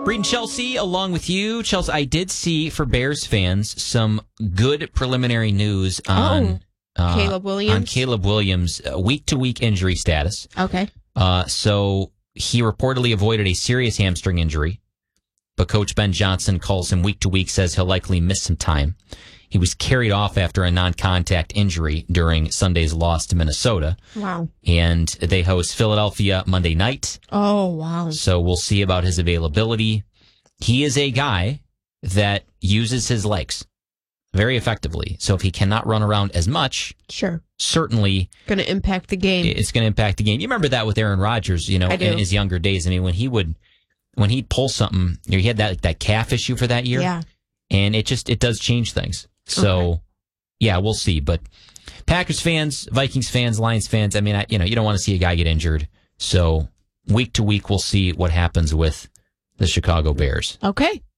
Breeden Chelsea, along with you. Chelsea, I did see, for Bears fans, some good preliminary news on Caleb Williams. On Caleb Williams' week-to-week injury status. Okay. So he reportedly avoided a serious hamstring injury, but Coach Ben Johnson calls him week-to-week, says he'll likely miss some time. He was carried off after a non-contact injury during Sunday's loss to Minnesota. Wow. And they host Philadelphia Monday night. Oh, wow. So we'll see about his availability. He is a guy that uses his legs very effectively. So if he cannot run around as much, sure, certainly going to impact the game. It's going to impact the game. You remember that with Aaron Rodgers, in his younger days. I mean, when he'd pull something, he had that calf issue for that year. Yeah. And it does change things. So, yeah, we'll see. But Packers fans, Vikings fans, Lions fans, I mean, you don't want to see a guy get injured. So week to week, we'll see what happens with the Chicago Bears. Okay.